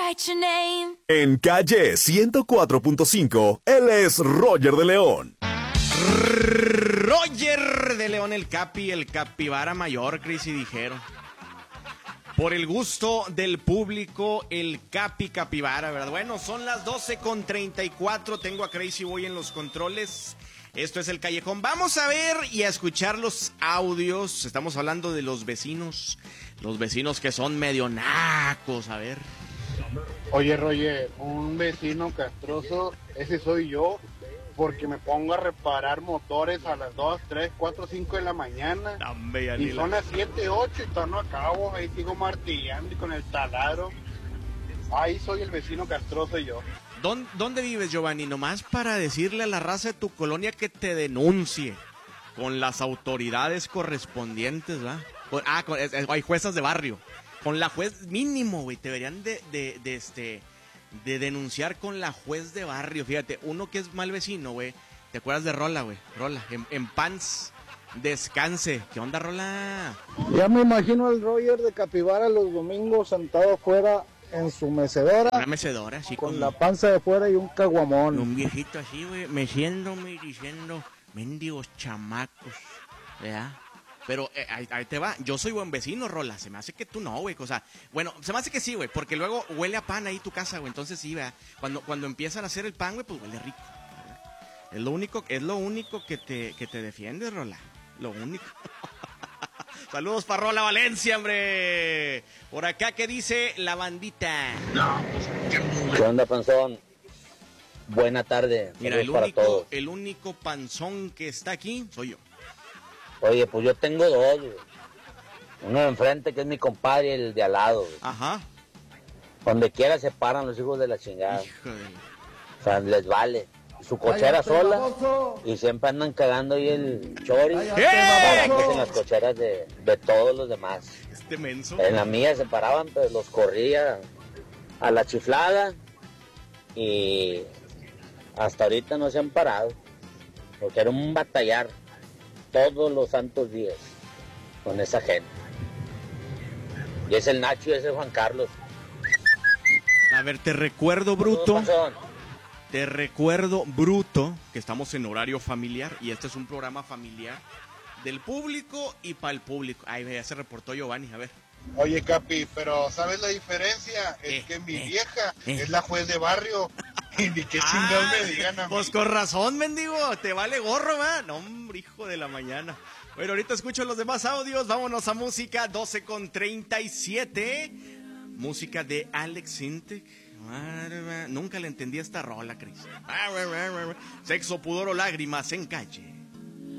write your name. En Calle 104.5, él es Roger de León. Roger de León, el Capi, el capibara mayor, Cris, y dijeron. Por el gusto del público, el Capi Capibara, ¿verdad? Bueno, son las 12:34, tengo a Crazy Boy en los controles. Esto es El Callejón. Vamos a ver y a escuchar los audios. Estamos hablando de los vecinos que son medio nacos, a ver. Oye, Roger, un vecino castroso, ese soy yo, porque me pongo a reparar motores a las 2, 3, 4, 5 de la mañana. Y son las 7, 8 y todavía no acabo, ahí sigo martillando y con el taladro. Ahí soy el vecino castroso yo. ¿Dónde vives, Giovanni? Nomás para decirle a la raza de tu colonia que te denuncie con las autoridades correspondientes, ¿va? Hay juezas de barrio. Con la juez mínimo, güey, te deberían de denunciar con la juez de barrio. Fíjate, uno que es mal vecino, güey. ¿Te acuerdas de Rola, güey? Rola, en Pants, descanse. ¿Qué onda, Rola? Ya me imagino al Roger de Capibara los domingos sentado afuera en su mecedora. Una mecedora, así con la panza de fuera y un caguamón. Un viejito así, güey, meciéndome y diciendo, mendigos chamacos, ¿verdad? Pero ahí te va, yo soy buen vecino, Rola, se me hace que tú no, güey, o sea, bueno, se me hace que sí, güey, porque luego huele a pan ahí tu casa, güey, entonces sí, ¿verdad? Cuando empiezan a hacer el pan, güey, pues huele rico, ¿verdad? Es lo único que te defiende, Rola, lo único. Saludos para Rola Valencia, hombre. Por acá, ¿qué dice la bandita? ¿Qué onda, panzón? Buena tarde. Mira, el único panzón que está aquí soy yo. Oye, pues yo tengo dos, güey. Uno de enfrente, que es mi compadre, y el de al lado, güey. Ajá. Donde quiera se paran los hijos de la chingada. Híjole. O sea, les vale. Su cochera sola, baboso. Y siempre andan cagando ahí el chori. En las cocheras de todos los demás. Este menso. En la mía se paraban, pero los corría a la chiflada. Y hasta ahorita no se han parado. Porque era un batallar todos los santos días con esa gente. Y es el Nacho y es el Juan Carlos. A ver, te recuerdo, bruto. Te recuerdo, bruto, que estamos en horario familiar y este es un programa familiar del público y para el público. Ay, ya se reportó Giovanni, a ver. Oye, Capi, pero ¿sabes la diferencia? Es que mi vieja es la juez de barrio y ni qué chingados me digan a mí. Pues con razón, mendigo, te vale gorro, ¿va? No, hombre, hijo de la mañana. Bueno, ahorita escucho los demás audios, vámonos a música, 12:37. Música de Alex Sintek. Nunca le entendí esta rola, Cris. Sexo, pudor o lágrimas en Calle